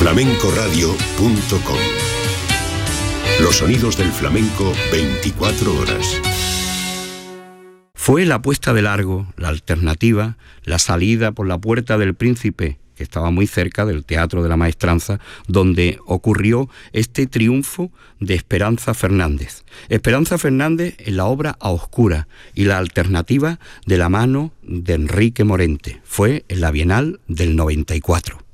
flamencoradio.com. Los sonidos del flamenco 24 horas. Fue la puesta de largo, la alternativa, la salida por la Puerta del Príncipe, que estaba muy cerca del Teatro de la Maestranza, donde ocurrió este triunfo de Esperanza Fernández. Esperanza Fernández en la obra A Oscura y la alternativa de la mano de Enrique Morente. Fue en la Bienal del 94.